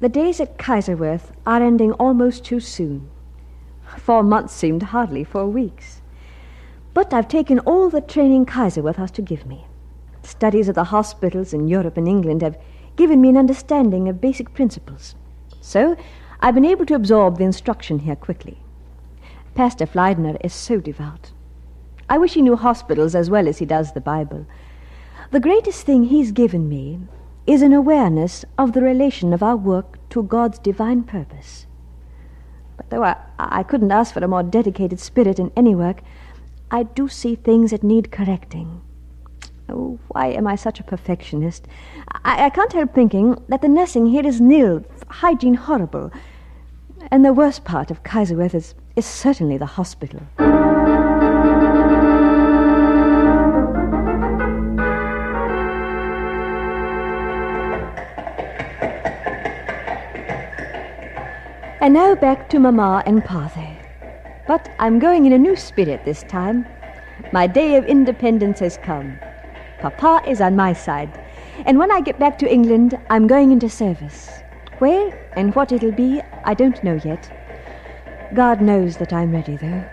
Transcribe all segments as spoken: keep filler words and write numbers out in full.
The days at Kaiserwerth are ending almost too soon. Four months seemed hardly four weeks. But I've taken all the training Kaiserwerth has to give me. Studies at the hospitals in Europe and England have given me an understanding of basic principles. So I've been able to absorb the instruction here quickly. Pastor Fleidner is so devout. I wish he knew hospitals as well as he does the Bible. The greatest thing he's given me is an awareness of the relation of our work to God's divine purpose. But though I, I couldn't ask for a more dedicated spirit in any work, I do see things that need correcting. Oh, why am I such a perfectionist? I, I can't help thinking that the nursing here is nil, hygiene horrible, and the worst part of Kaiserwerth is, is certainly the hospital. And now back to Mama and Parthe. But I'm going in a new spirit this time. My day of independence has come. Papa is on my side. And when I get back to England, I'm going into service. Where and what it'll be, I don't know yet. God knows that I'm ready, though.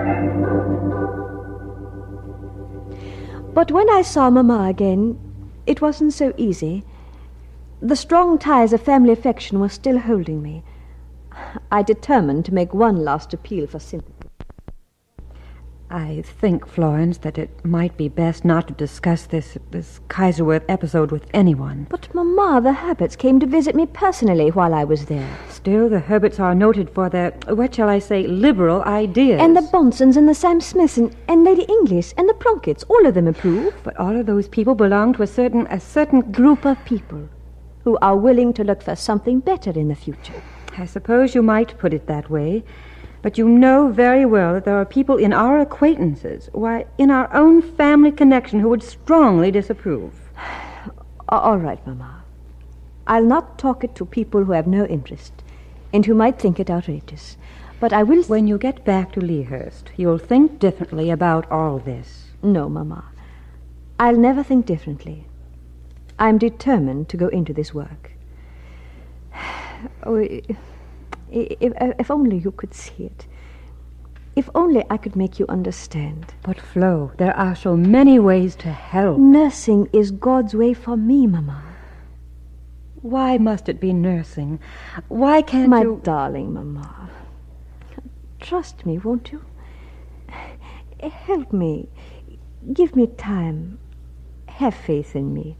But when I saw Mama again, it wasn't so easy. The strong ties of family affection were still holding me. I determined to make one last appeal for sympathy. I think, Florence, that it might be best not to discuss this this Kaiserwerth episode with anyone. But, Mama, the Herberts came to visit me personally while I was there. Still, the Herberts are noted for their, what shall I say, liberal ideas. And the Bonsons and the Sam Smiths and, and Lady Inglis and the Plunketts, all of them approve. But all of those people belong to a certain, a certain group of people who are willing to look for something better in the future. I suppose you might put it that way. But you know very well that there are people in our acquaintances, why, in our own family connection, who would strongly disapprove. All right, Mama. I'll not talk it to people who have no interest and who might think it outrageous. But I will... When you get back to Lea Hurst, you'll think differently about all this. No, Mama. I'll never think differently. I'm determined to go into this work. Oh, if, if only you could see it. If only I could make you understand. But, Flo, there are so many ways to help. Nursing is God's way for me, Mama. Why must it be nursing? Why can't My you... My darling Mama, trust me, won't you? Help me. Give me time. Have faith in me.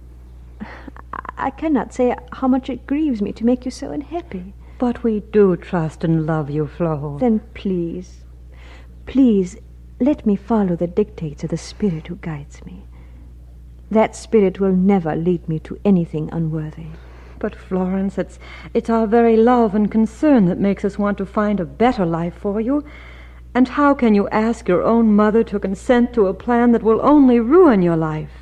I cannot say how much it grieves me to make you so unhappy. But we do trust and love you, Flo. Then please, please let me follow the dictates of the Spirit who guides me. That Spirit will never lead me to anything unworthy. But, Florence, it's, it's our very love and concern that makes us want to find a better life for you. And how can you ask your own mother to consent to a plan that will only ruin your life?